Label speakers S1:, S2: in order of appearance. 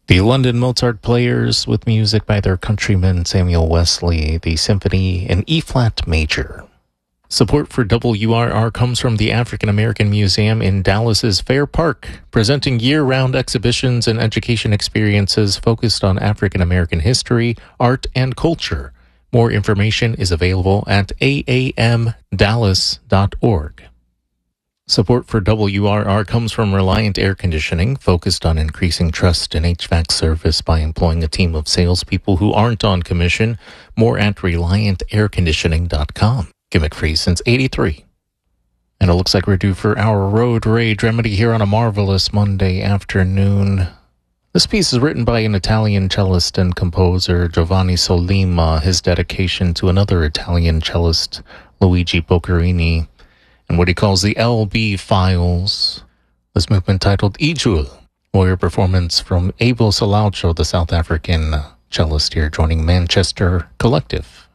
S1: The London Mozart Players with music by their countryman Samuel Wesley, the symphony in E-flat major. Support for WRR comes from the African American Museum in Dallas's Fair Park, presenting year-round exhibitions and education experiences focused on African American history, art, and culture. More information is available at aamdallas.org. Support for WRR comes from Reliant Air Conditioning, focused on increasing trust in HVAC service by employing a team of salespeople who aren't on commission. More at ReliantAirConditioning.com. Gimmick free since '83. And it looks like we're due for our Road Rage remedy here on a marvelous Monday afternoon. This piece is written by an Italian cellist and composer, Giovanni Sollima, his dedication to another Italian cellist, Luigi Boccherini, and what he calls the LB Files. This movement titled Ijul, warrior performance from Abel Salaucho, the South African cellist here, joining Manchester Collective.